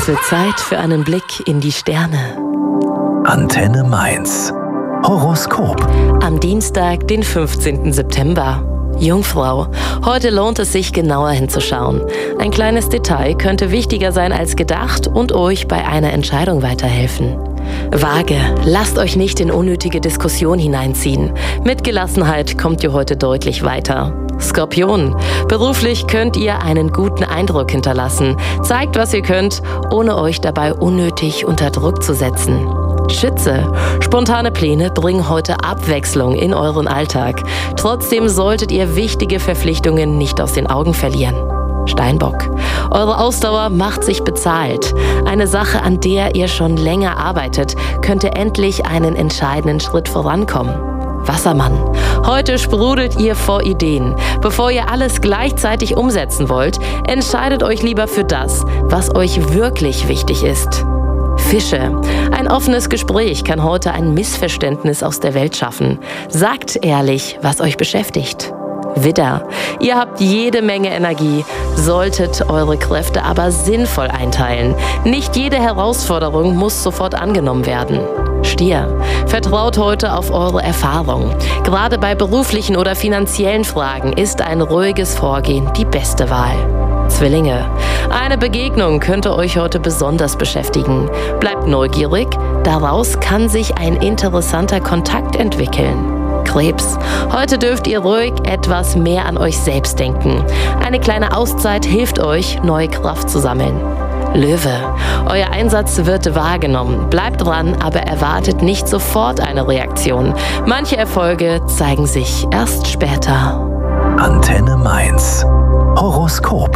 Es wird Zeit für einen Blick in die Sterne. Antenne Mainz. Horoskop. Am Dienstag, den 15. September. Jungfrau, heute lohnt es sich genauer hinzuschauen. Ein kleines Detail könnte wichtiger sein als gedacht und euch bei einer Entscheidung weiterhelfen. Waage, lasst euch nicht in unnötige Diskussionen hineinziehen. Mit Gelassenheit kommt ihr heute deutlich weiter. Skorpion, beruflich könnt ihr einen guten Eindruck hinterlassen. Zeigt, was ihr könnt, ohne euch dabei unnötig unter Druck zu setzen. Schütze, spontane Pläne bringen heute Abwechslung in euren Alltag. Trotzdem solltet ihr wichtige Verpflichtungen nicht aus den Augen verlieren. Steinbock, eure Ausdauer macht sich bezahlt. Eine Sache, an der ihr schon länger arbeitet, könnte endlich einen entscheidenden Schritt vorankommen. Wassermann, heute sprudelt ihr vor Ideen. Bevor ihr alles gleichzeitig umsetzen wollt, entscheidet euch lieber für das, was euch wirklich wichtig ist. Fische, ein offenes Gespräch kann heute ein Missverständnis aus der Welt schaffen. Sagt ehrlich, was euch beschäftigt. Widder, ihr habt jede Menge Energie, solltet eure Kräfte aber sinnvoll einteilen. Nicht jede Herausforderung muss sofort angenommen werden. Stier, vertraut heute auf eure Erfahrung. Gerade bei beruflichen oder finanziellen Fragen ist ein ruhiges Vorgehen die beste Wahl. Zwillinge, eine Begegnung könnte euch heute besonders beschäftigen. Bleibt neugierig, daraus kann sich ein interessanter Kontakt entwickeln. Krebs, heute dürft ihr ruhig etwas mehr an euch selbst denken. Eine kleine Auszeit hilft euch, neue Kraft zu sammeln. Löwe, euer Einsatz wird wahrgenommen. Bleibt dran, aber erwartet nicht sofort eine Reaktion. Manche Erfolge zeigen sich erst später. Antenne Mainz. Horoskop.